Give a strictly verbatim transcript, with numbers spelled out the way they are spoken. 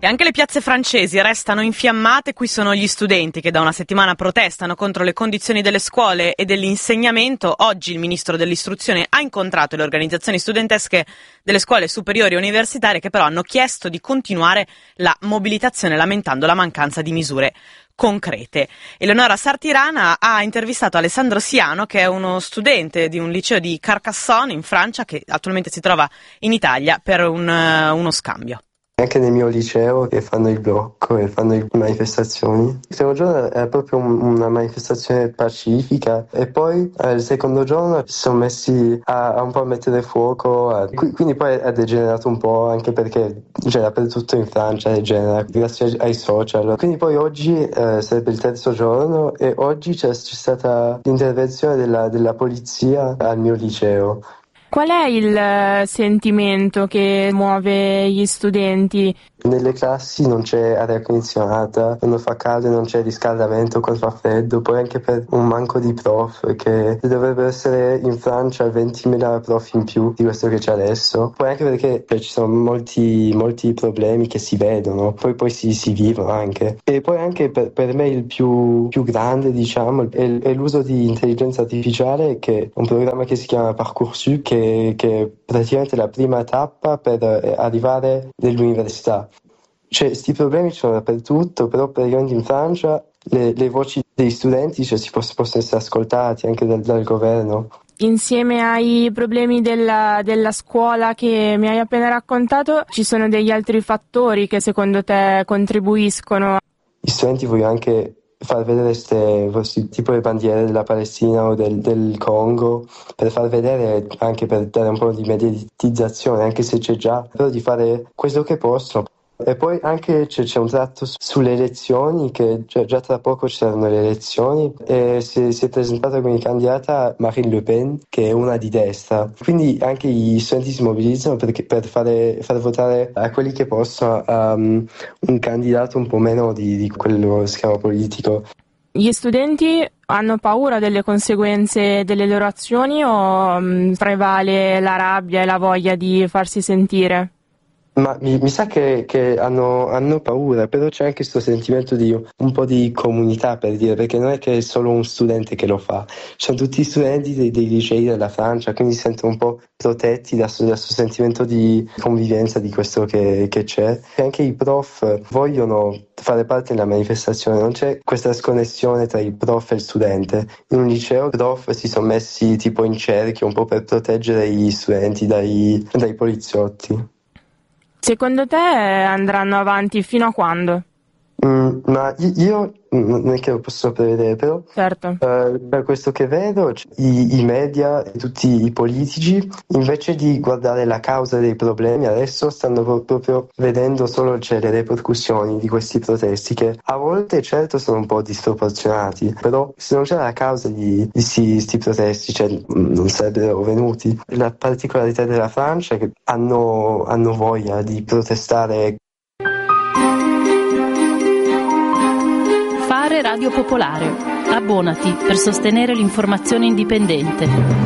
E anche le piazze francesi restano infiammate. Qui sono gli studenti che da una settimana protestano contro le condizioni delle scuole e dell'insegnamento. Oggi il ministro dell'istruzione ha incontrato le organizzazioni studentesche delle scuole superiori e universitarie, che però hanno chiesto di continuare la mobilitazione lamentando la mancanza di misure concrete. Eleonora Sartirana ha intervistato Alessandro Siano, che è uno studente di un liceo di Carcassonne in Francia, che attualmente si trova in Italia per un, uno scambio. Anche nel mio liceo che fanno il blocco e fanno le manifestazioni. Il primo giorno è proprio un, una manifestazione pacifica e poi eh, il secondo giorno si sono messi a, a un po' a mettere fuoco, a, quindi poi è degenerato un po', anche perché cioè, dappertutto in Francia degenera grazie ai social. Quindi poi oggi eh, sarebbe il terzo giorno e oggi c'è, c'è stata l'intervenzione della, della polizia al mio liceo. Qual è il sentimento che muove gli studenti? Nelle classi non c'è aria condizionata, quando fa caldo non c'è riscaldamento, quando fa freddo, poi anche per un manco di prof, che dovrebbe essere in Francia ventimila prof in più di questo che c'è adesso. Poi anche perché cioè, ci sono molti, molti problemi che si vedono, poi, poi si, si vivono anche. E poi anche per, per me il più, più grande, diciamo, è, è l'uso di intelligenza artificiale, che è un programma che si chiama Parcoursup, che, che è praticamente la prima tappa per arrivare nell'università. Cioè, sti problemi ci sono dappertutto, però praticamente in Francia le, le voci dei studenti cioè, si poss- possono essere ascoltati anche dal, dal governo. Insieme ai problemi della, della scuola che mi hai appena raccontato, ci sono degli altri fattori che secondo te contribuiscono? Gli studenti vogliono anche far vedere queste, tipo le bandiere della Palestina o del, del Congo, per far vedere, anche per dare un po' di mediatizzazione, anche se c'è già, però di fare questo che possono. E poi anche c'è, c'è un tratto sulle elezioni, che già, già tra poco ci saranno le elezioni e si, si è presentata come candidata Marine Le Pen, che è una di destra. Quindi anche gli studenti si mobilizzano perché, per fare, far votare a quelli che possono um, un candidato un po' meno di, di quello schema politico. Gli studenti hanno paura delle conseguenze delle loro azioni o um, prevale la rabbia e la voglia di farsi sentire? Ma mi, mi sa che, che hanno, hanno paura, però c'è anche questo sentimento di un po' di comunità, per dire, perché non è che è solo un studente che lo fa, ci sono tutti gli studenti dei, dei licei della Francia, quindi si sentono un po' protetti da questo sentimento di convivenza di questo che, che c'è. E anche i prof vogliono fare parte della manifestazione, non c'è questa sconnessione tra il prof e il studente. In un liceo i prof si sono messi tipo in cerchio un po' per proteggere gli studenti dai, dai poliziotti. Secondo te andranno avanti fino a quando? Mm, ma io non è che lo posso prevedere, però certo. eh, per questo che vedo i, i media e tutti i politici, invece di guardare la causa dei problemi, adesso stanno proprio vedendo solo cioè, le ripercussioni di questi protesti, che a volte certo sono un po' disproporzionati, però se non c'è la causa di questi protesti cioè, non sarebbero venuti. La particolarità della Francia è che hanno, hanno voglia di protestare. Radio Popolare. Abbonati per sostenere l'informazione indipendente.